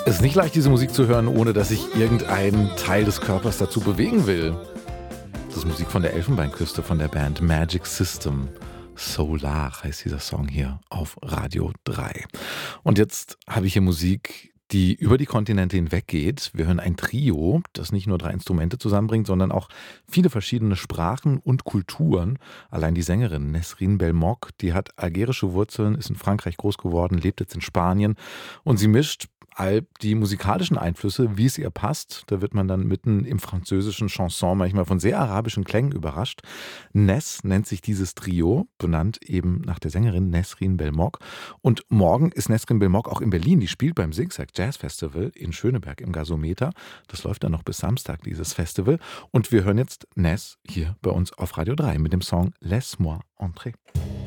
Es ist nicht leicht, diese Musik zu hören, ohne dass ich irgendeinen Teil des Körpers dazu bewegen will. Das ist Musik von der Elfenbeinküste, von der Band Magic System. Solar heißt dieser Song hier auf Radio 3. Und jetzt habe ich hier Musik, die über die Kontinente hinweg geht. Wir hören ein Trio, das nicht nur 3 Instrumente zusammenbringt, sondern auch viele verschiedene Sprachen und Kulturen. Allein die Sängerin Nesrin Belmoch, die hat algerische Wurzeln, ist in Frankreich groß geworden, lebt jetzt in Spanien und sie mischt all die musikalischen Einflüsse, wie es ihr passt. Da wird man dann mitten im französischen Chanson manchmal von sehr arabischen Klängen überrascht. Ness nennt sich dieses Trio, benannt eben nach der Sängerin Nesrin Belmoch. Und morgen ist Nesrin Belmoch auch in Berlin. Die spielt beim Zigzag Jazz Festival in Schöneberg im Gasometer. Das läuft dann noch bis Samstag, dieses Festival. Und wir hören jetzt Ness hier bei uns auf Radio 3 mit dem Song Laisse-moi entrer.